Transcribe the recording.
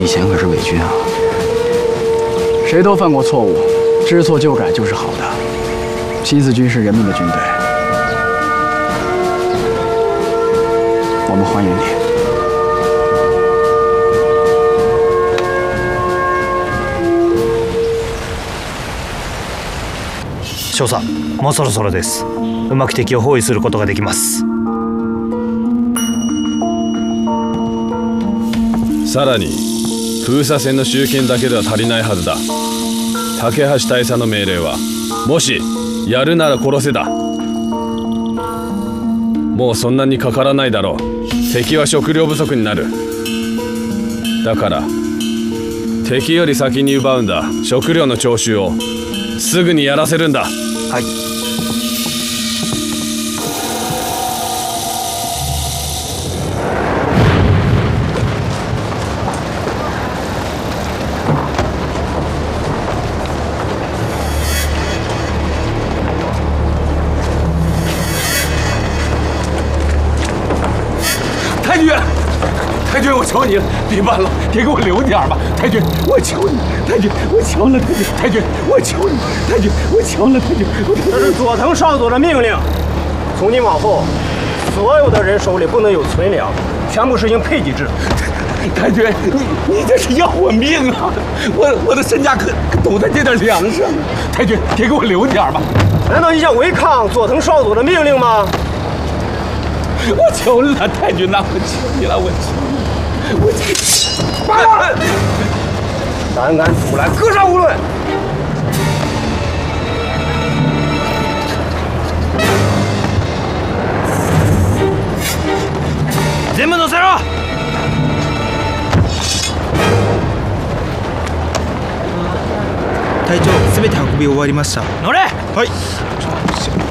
以前可是伪军啊，谁都犯过错误，知错就改就是好的。新四军是人民的军队，我们欢迎你。 少佐、もうそろそろです。うまく敵を包囲することができます。 さらに封鎖線の集権だけでは足りないはずだ。架橋大佐の命令はもしやるなら殺せだ。もうそんなにかからないだろう。敵は食料不足になる。だから敵より先に奪うんだ。食料の徴収をすぐにやらせるんだ。 はい。 太君，太君，我求你了，别办了，别给我留点吧，太君，我求你，太君，我求了，太君，太君，我求你，太君，我求了，太君。 这是佐藤少佐的命令，从今往后，所有的人手里不能有存粮，全部实行配给制。 太君，你这是要我命啊！我的身家可赌在这点粮上啊！太君，别给我留点吧。 难道你想违抗佐藤少佐的命令吗？ 我求了，太君呐，我求你了，我求你，我求。 胆敢阻拦，格杀勿论！ 全部乗せろ！ 隊長、すべて運び終わりました。 乗れ！ はい。